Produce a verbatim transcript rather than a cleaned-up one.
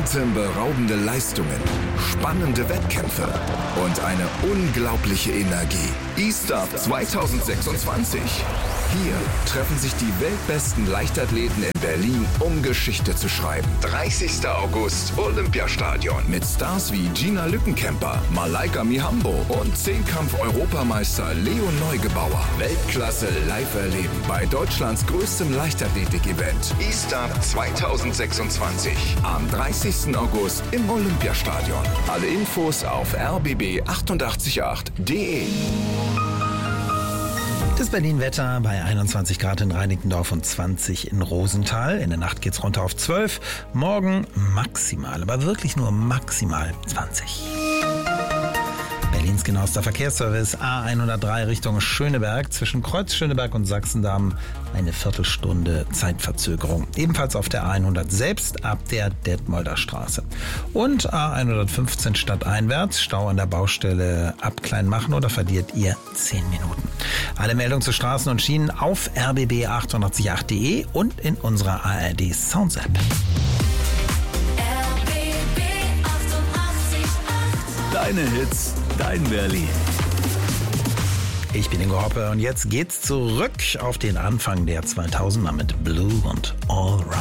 Atemberaubende Leistungen, spannende Wettkämpfe und eine unglaubliche Energie. E-Start zwanzig sechsundzwanzig. Hier treffen sich die weltbesten Leichtathleten in Berlin, um Geschichte zu schreiben. dreißigster August, Olympiastadion. Mit Stars wie Gina Lückenkämper, Malaika Mihambo und Zehnkampf-Europameister Leo Neugebauer. Weltklasse live erleben bei Deutschlands größtem Leichtathletik-Event. E-Start zwanzig sechsundzwanzig. Am dreißigsten August im Olympiastadion. Alle Infos auf r b b achtundachtzig Komma acht punkt d e. Das Berlin-Wetter bei einundzwanzig Grad in Reinickendorf und zwanzig in Rosenthal. In der Nacht geht's runter auf zwölf. Morgen maximal, aber wirklich nur maximal zwanzig. Berlins genauester Verkehrsservice A hundertdrei Richtung Schöneberg. Zwischen Kreuz Schöneberg und Sachsendamm eine Viertelstunde Zeitverzögerung. Ebenfalls auf der A hundert selbst ab der Detmolder Straße. Und A hundertfünfzehn stadteinwärts, Stau an der Baustelle ab Kleinmachnow, da verliert ihr zehn Minuten. Alle Meldungen zu Straßen und Schienen auf r b b achtundachtzig Komma acht punkt d e und in unserer A R D Sounds App. Deine Hits, dein Berlin. Ich bin Ingo Hoppe und jetzt geht's zurück auf den Anfang der zweitausender mit Blue und All Right.